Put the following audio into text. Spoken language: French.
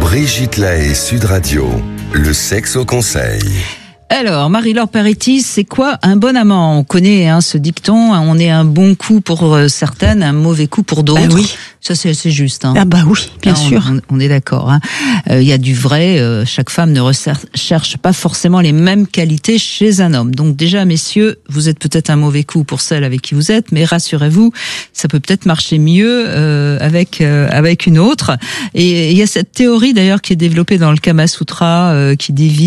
Brigitte Lahaie, Sud Radio, le sexe au conseil. Alors, Marie-Laure Peretti, c'est quoi un bon amant? On connaît ce dicton, on est un bon coup pour certaines, un mauvais coup pour d'autres. Ah oui. Ça, c'est juste. Ah bah oui, bien sûr. On est d'accord. Il y a du vrai, chaque femme ne recherche pas forcément les mêmes qualités chez un homme. Donc déjà, messieurs, vous êtes peut-être un mauvais coup pour celle avec qui vous êtes, mais rassurez-vous, ça peut peut-être marcher mieux avec une autre. Et il y a cette théorie d'ailleurs qui est développée dans le Kama Sutra qui divise